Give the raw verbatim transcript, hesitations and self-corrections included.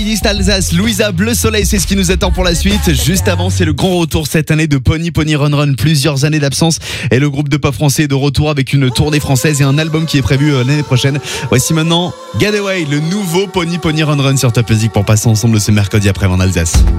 playlist Alsace. Louisa, Bleu Soleil, c'est ce qui nous attend pour la suite. Juste avant, c'est le grand retour cette année de Pony Pony Run Run. Plusieurs années d'absence et le groupe de pop français est de retour avec une tournée française et un album qui est prévu l'année prochaine. Voici maintenant Getaway, le nouveau Pony Pony Run Run sur Top Music pour passer ensemble ce mercredi après en Alsace.